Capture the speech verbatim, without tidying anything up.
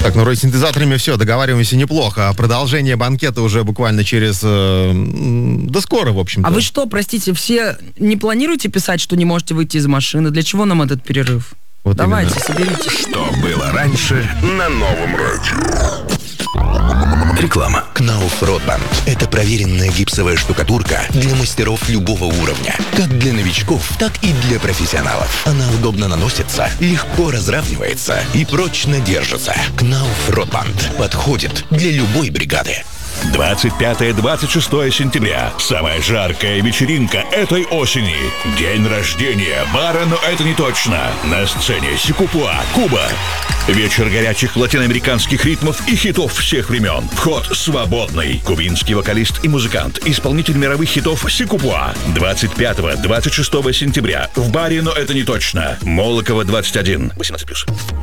Так, ну вроде с синтезаторами все, договариваемся неплохо. А продолжение банкета уже буквально через... Э, да скоро, в общем-то. А вы что, простите, все не планируете писать, что не можете выйти из машины? Для чего нам этот перерыв? Вот Давайте, именно. соберитесь. Что было раньше на новом радио? Реклама. Knauf Rotband – это проверенная гипсовая штукатурка для мастеров любого уровня. Как для новичков, так и для профессионалов. Она удобно наносится, легко разравнивается и прочно держится. Knauf Rotband подходит для любой бригады. двадцать пятое — двадцать шестое сентября. Самая жаркая вечеринка этой осени. День рождения бара, но это не точно. На сцене Сикупуа, Куба. Вечер горячих латиноамериканских ритмов и хитов всех времен. Вход свободный. Кубинский вокалист и музыкант, исполнитель мировых хитов Сикупуа. двадцать пятого — двадцать шестого сентября. В баре, но это не точно. Молокова, двадцать один. восемнадцать плюс.